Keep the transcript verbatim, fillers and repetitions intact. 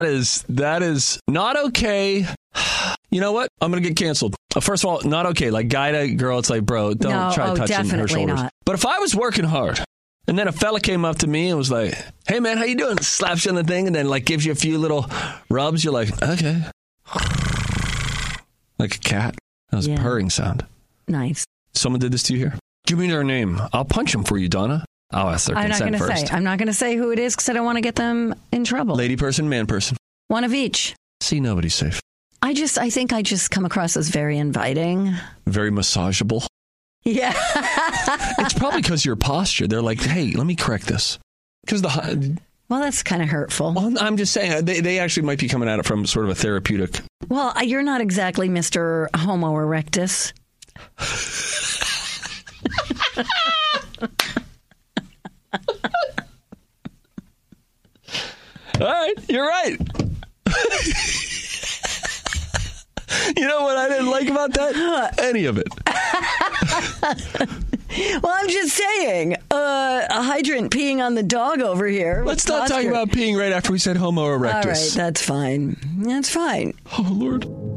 That is, that is not okay. You know what? I'm going to get canceled. First of all, not okay. Like, guy to girl, it's like, bro, don't no, try oh, touching her shoulders. Not. But if I was working hard and then a fella came up to me and was like, hey, man, how you doing? Slaps you on the thing and then, like, gives you a few little rubs. You're like, okay. Like a cat. That was yeah. a purring sound. Nice. Someone did this to you here? Give me their name. I'll punch them for you, Donna. I'll ask their I'm consent not gonna first. Say, I'm not going to say who it is because I don't want to get them in trouble. Lady person, man person. One of each. See, nobody's safe. I just, I think I just come across as very inviting. Very massageable. Yeah. It's probably because your posture. They're like, hey, let me correct this. Because the... Well, that's kind of hurtful. Well, I'm just saying, they, they actually might be coming at it from sort of a therapeutic. Well, you're not exactly Mister Homo erectus. All right, you're right. You know what I didn't like about that? Any of it. Well, I'm just saying, uh, a hydrant peeing on the dog over here. Let's not posture. talk about peeing right after we said Homo erectus. All right, that's fine. That's fine. Oh, Lord.